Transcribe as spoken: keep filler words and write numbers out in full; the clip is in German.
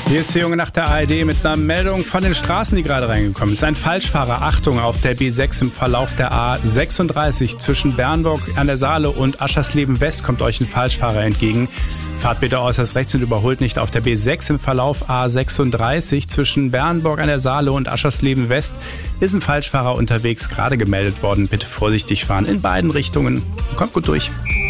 Hier ist die Junge nach der A R D mit einer Meldung von den Straßen, die gerade reingekommen ist. Ein Falschfahrer, Achtung, auf der B sechs im Verlauf der A sechsunddreißig zwischen Bernburg an der Saale und Aschersleben West kommt euch ein Falschfahrer entgegen. Fahrt bitte äußerst rechts und überholt nicht. Auf der B sechs im Verlauf A sechsunddreißig zwischen Bernburg an der Saale und Aschersleben West ist ein Falschfahrer unterwegs, gerade gemeldet worden. Bitte vorsichtig fahren in beiden Richtungen. Kommt gut durch.